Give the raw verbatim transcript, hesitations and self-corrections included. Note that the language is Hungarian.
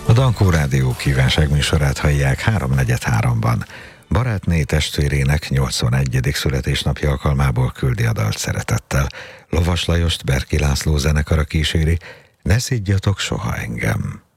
A Dankó Rádió kívánságműsorát hallják háromnegyed háromban. Barátné testvérének nyolcvanegyedik születésnapja alkalmából küldi a dalt szeretettel. Lovas Lajost Berki László zenekara kíséri, Ne szidjatok soha engem.